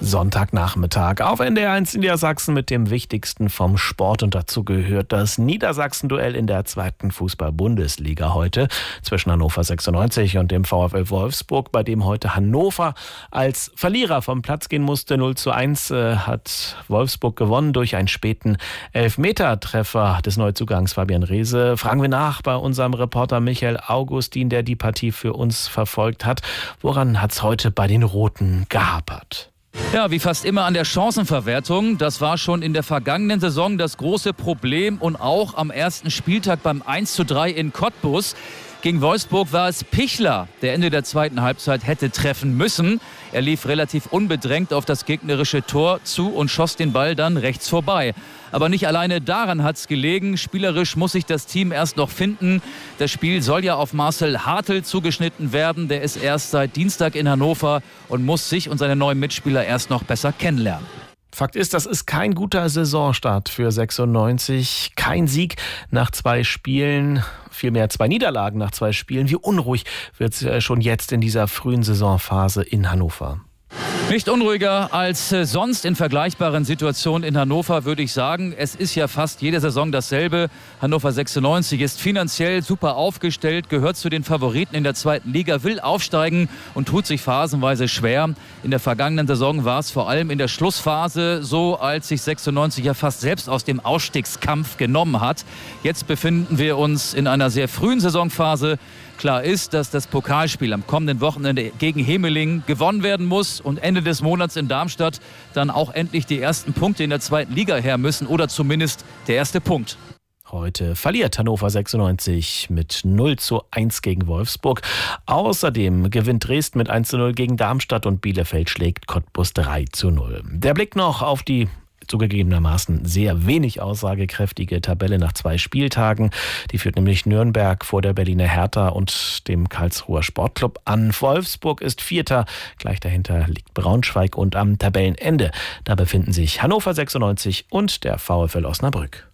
Sonntagnachmittag auf NDR 1 Niedersachsen mit dem Wichtigsten vom Sport. Und dazu gehört das Niedersachsen-Duell in der 2. Fußball-Bundesliga heute zwischen Hannover 96 und dem VfL Wolfsburg, bei dem heute Hannover als Verlierer vom Platz gehen musste. 0:1 hat Wolfsburg gewonnen durch einen späten Elfmetertreffer des Neuzugangs Fabian Reese. Fragen wir nach bei unserem Reporter Michael Augustin, der die Partie für uns verfolgt hat. Woran hat es heute bei den Roten gehapert? Ja, wie fast immer an der Chancenverwertung. Das war schon in der vergangenen Saison das große Problem und auch am ersten Spieltag beim 1:3 in Cottbus. Gegen Wolfsburg war es Pichler, der Ende der zweiten Halbzeit hätte treffen müssen. Er lief relativ unbedrängt auf das gegnerische Tor zu und schoss den Ball dann rechts vorbei. Aber nicht alleine daran hat es gelegen. Spielerisch muss sich das Team erst noch finden. Das Spiel soll ja auf Marcel Hartl zugeschnitten werden. Der ist erst seit Dienstag in Hannover und muss sich und seine neuen Mitspieler erst noch besser kennenlernen. Fakt ist, das ist kein guter Saisonstart für 96. Kein Sieg nach 2 Spielen, vielmehr 2 Niederlagen nach 2 Spielen. Wie unruhig wird es schon jetzt in dieser frühen Saisonphase in Hannover? Nicht unruhiger als sonst in vergleichbaren Situationen in Hannover, würde ich sagen. Es ist ja fast jede Saison dasselbe. Hannover 96 ist finanziell super aufgestellt, gehört zu den Favoriten in der 2. Liga, will aufsteigen und tut sich phasenweise schwer. In der vergangenen Saison war es vor allem in der Schlussphase so, als sich 96 ja fast selbst aus dem Ausstiegskampf genommen hat. Jetzt befinden wir uns in einer sehr frühen Saisonphase. Klar ist, dass das Pokalspiel am kommenden Wochenende gegen Hemeling gewonnen werden muss und Ende des Monats in Darmstadt dann auch endlich die ersten Punkte in der 2. Liga her müssen oder zumindest der erste Punkt. Heute verliert Hannover 96 mit 0:1 gegen Wolfsburg. Außerdem gewinnt Dresden mit 1:0 gegen Darmstadt und Bielefeld schlägt Cottbus 3:0. Der Blick noch auf die zugegebenermaßen sehr wenig aussagekräftige Tabelle nach 2 Spieltagen. Die führt nämlich Nürnberg vor der Berliner Hertha und dem Karlsruher Sportclub an. Wolfsburg ist 4. Gleich dahinter liegt Braunschweig und am Tabellenende, da befinden sich Hannover 96 und der VfL Osnabrück.